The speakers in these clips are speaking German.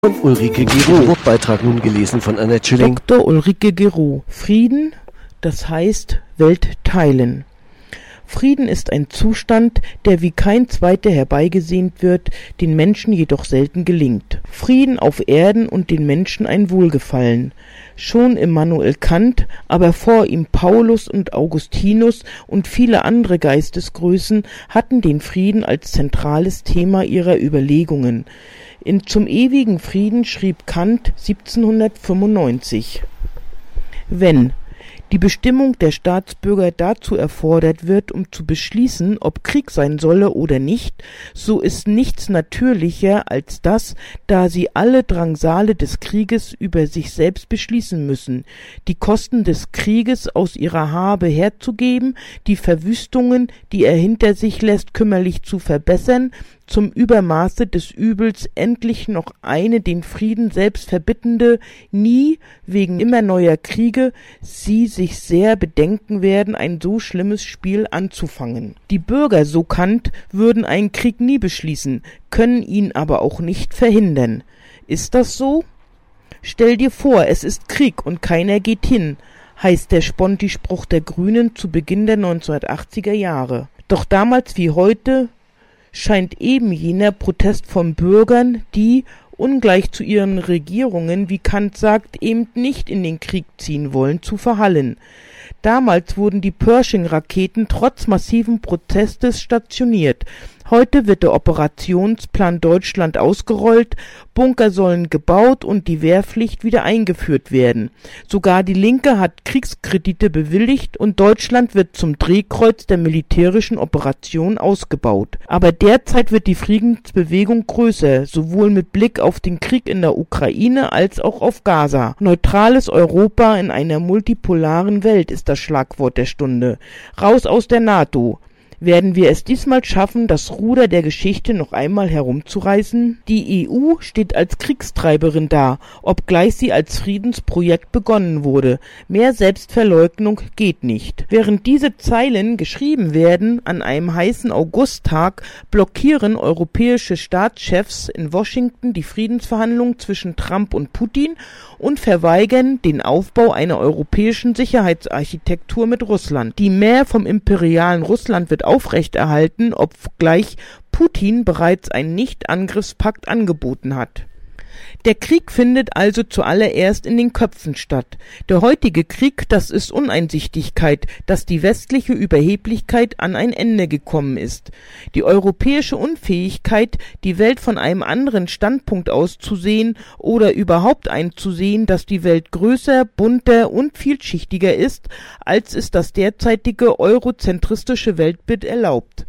Von Ulrike Gero. Beitrag nun gelesen von Annette Schilling. Dr. Ulrike Gero. Frieden, das heißt Welt teilen. Frieden ist ein Zustand, der wie kein zweiter herbeigesehnt wird, den Menschen jedoch selten gelingt. Frieden auf Erden und den Menschen ein Wohlgefallen. Schon Immanuel Kant, aber vor ihm Paulus und Augustinus und viele andere Geistesgrößen hatten den Frieden als zentrales Thema ihrer Überlegungen. Zum ewigen Frieden schrieb Kant 1795: Wenn die Bestimmung der Staatsbürger dazu erfordert wird, um zu beschließen, ob Krieg sein solle oder nicht, so ist nichts natürlicher als das, da sie alle Drangsale des Krieges über sich selbst beschließen müssen, die Kosten des Krieges aus ihrer Habe herzugeben, die Verwüstungen, die er hinter sich lässt, kümmerlich zu verbessern, zum Übermaße des Übels endlich noch eine den Frieden selbst verbittende, nie, wegen immer neuer Kriege, sie sich sehr bedenken werden, ein so schlimmes Spiel anzufangen. Die Bürger, so Kant, würden einen Krieg nie beschließen, können ihn aber auch nicht verhindern. Ist das so? Stell dir vor, es ist Krieg und keiner geht hin, heißt der Sponti-Spruch der Grünen zu Beginn der 1980er Jahre. Doch damals wie heute scheint eben jener Protest von Bürgern, die, ungleich zu ihren Regierungen, wie Kant sagt, eben nicht in den Krieg ziehen wollen, zu verhallen. Damals wurden die Pershing-Raketen trotz massiven Protestes stationiert. Heute wird der Operationsplan Deutschland ausgerollt, Bunker sollen gebaut und die Wehrpflicht wieder eingeführt werden. Sogar die Linke hat Kriegskredite bewilligt und Deutschland wird zum Drehkreuz der militärischen Operation ausgebaut. Aber derzeit wird die Friedensbewegung größer, sowohl mit Blick auf den Krieg in der Ukraine als auch auf Gaza. Neutrales Europa in einer multipolaren Welt ist das Schlagwort der Stunde. Raus aus der NATO. Werden wir es diesmal schaffen, das Ruder der Geschichte noch einmal herumzureißen? Die EU steht als Kriegstreiberin da, obgleich sie als Friedensprojekt begonnen wurde. Mehr Selbstverleugnung geht nicht. Während diese Zeilen geschrieben werden, an einem heißen Augusttag, blockieren europäische Staatschefs in Washington die Friedensverhandlungen zwischen Trump und Putin und verweigern den Aufbau einer europäischen Sicherheitsarchitektur mit Russland. Die Mär vom imperialen Russland wird aufrechterhalten, obgleich Putin bereits einen Nichtangriffspakt angeboten hat. Der Krieg findet also zuallererst in den Köpfen statt. Der heutige Krieg, das ist Uneinsichtigkeit, dass die westliche Überheblichkeit an ein Ende gekommen ist. Die europäische Unfähigkeit, die Welt von einem anderen Standpunkt aus zu sehen oder überhaupt einzusehen, dass die Welt größer, bunter und vielschichtiger ist, als es das derzeitige eurozentristische Weltbild erlaubt.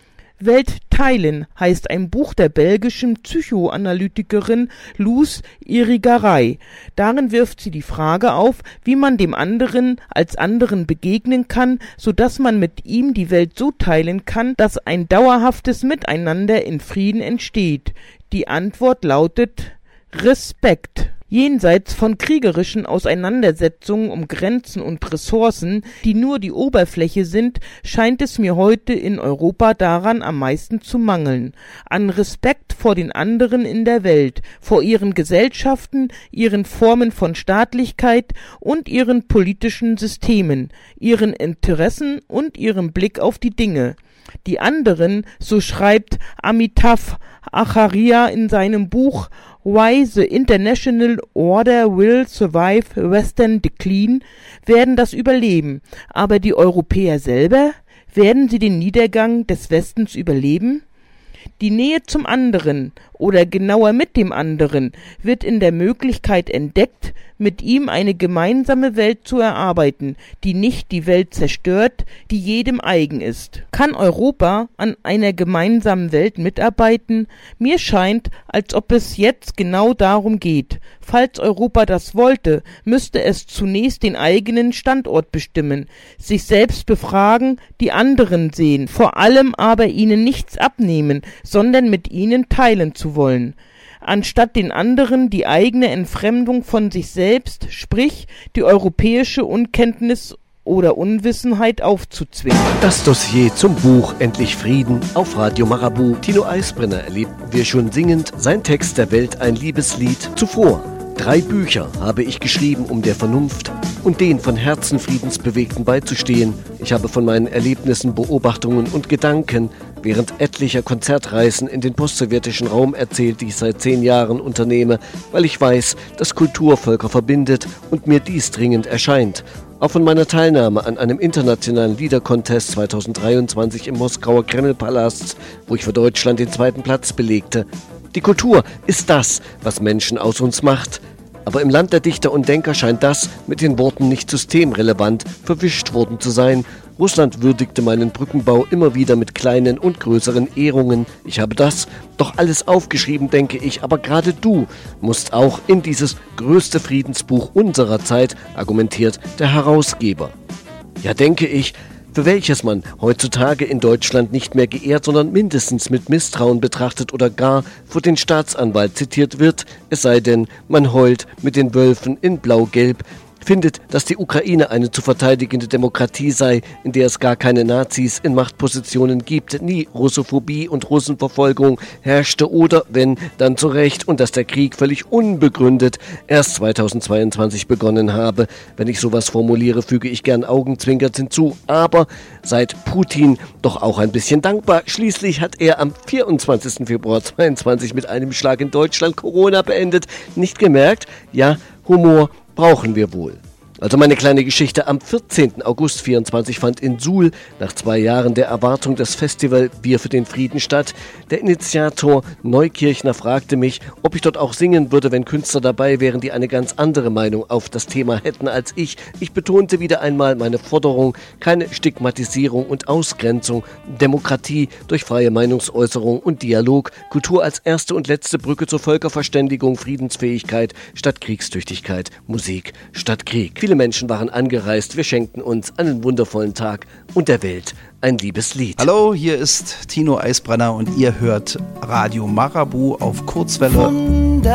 Welt teilen heißt ein Buch der belgischen Psychoanalytikerin Loes Irigaray. Darin wirft sie die Frage auf, wie man dem anderen als anderen begegnen kann, so dass man mit ihm die Welt so teilen kann, dass ein dauerhaftes Miteinander in Frieden entsteht. Die Antwort lautet Respekt. Jenseits von kriegerischen Auseinandersetzungen um Grenzen und Ressourcen, die nur die Oberfläche sind, scheint es mir heute in Europa daran am meisten zu mangeln. An Respekt vor den anderen in der Welt, vor ihren Gesellschaften, ihren Formen von Staatlichkeit und ihren politischen Systemen, ihren Interessen und ihrem Blick auf die Dinge. Die anderen, so schreibt Amitav Acharya in seinem Buch Why the International Order Will Survive Western Decline, werden das überleben. Aber die Europäer selber? Werden sie den Niedergang des Westens überleben? Die Nähe zum anderen oder genauer mit dem anderen wird in der Möglichkeit entdeckt, mit ihm eine gemeinsame Welt zu erarbeiten, die nicht die Welt zerstört, die jedem eigen ist. Kann Europa an einer gemeinsamen Welt mitarbeiten? Mir scheint, als ob es jetzt genau darum geht. Falls Europa das wollte, müsste es zunächst den eigenen Standort bestimmen, sich selbst befragen, die anderen sehen, vor allem aber ihnen nichts abnehmen, sondern mit ihnen teilen zu wollen. Anstatt den anderen die eigene Entfremdung von sich selbst, sprich die europäische Unkenntnis oder Unwissenheit aufzuzwingen. Das Dossier zum Buch Endlich Frieden auf Radio Marabu. Tino Eisbrenner erlebten wir schon singend sein Text der Welt ein Liebeslied. Zuvor 3 Bücher habe ich geschrieben, um der Vernunft und den von Herzen Friedensbewegten beizustehen. Ich habe von meinen Erlebnissen, Beobachtungen und Gedanken während etlicher Konzertreisen in den postsowjetischen Raum erzählt, die ich seit 10 Jahren unternehme, weil ich weiß, dass Kultur Völker verbindet und mir dies dringend erscheint. Auch von meiner Teilnahme an einem internationalen Liedercontest 2023 im Moskauer Kremlpalast, wo ich für Deutschland den 2. Platz belegte. Die Kultur ist das, was Menschen aus uns macht. Aber im Land der Dichter und Denker scheint das mit den Worten nicht systemrelevant verwischt worden zu sein. Russland würdigte meinen Brückenbau immer wieder mit kleinen und größeren Ehrungen. Ich habe das doch alles aufgeschrieben, denke ich, aber gerade du musst auch in dieses größte Friedensbuch unserer Zeit, argumentiert der Herausgeber. Ja, denke ich, für welches man heutzutage in Deutschland nicht mehr geehrt, sondern mindestens mit Misstrauen betrachtet oder gar vor den Staatsanwalt zitiert wird, es sei denn, man heult mit den Wölfen in Blau-Gelb, findet, dass die Ukraine eine zu verteidigende Demokratie sei, in der es gar keine Nazis in Machtpositionen gibt, nie Russophobie und Russenverfolgung herrschte oder, wenn, dann zu Recht und dass der Krieg völlig unbegründet erst 2022 begonnen habe. Wenn ich sowas formuliere, füge ich gern augenzwinkert hinzu, aber seit Putin doch auch ein bisschen dankbar. Schließlich hat er am 24. Februar 2022 mit einem Schlag in Deutschland Corona beendet. Nicht gemerkt? Ja, Humor brauchen wir wohl. Also meine kleine Geschichte. Am 14. August 2024 fand in Suhl nach 2 Jahren der Erwartung das Festival Bier für den Frieden statt. Der Initiator Neukirchner fragte mich, ob ich dort auch singen würde, wenn Künstler dabei wären, die eine ganz andere Meinung auf das Thema hätten als ich. Ich betonte wieder einmal meine Forderung, keine Stigmatisierung und Ausgrenzung, Demokratie durch freie Meinungsäußerung und Dialog, Kultur als erste und letzte Brücke zur Völkerverständigung, Friedensfähigkeit statt Kriegstüchtigkeit, Musik statt Krieg. Viele Menschen waren angereist, wir schenkten uns einen wundervollen Tag und der Welt ein liebes Lied. Hallo, hier ist Tino Eisbrenner und ihr hört Radio Marabu auf Kurzwelle.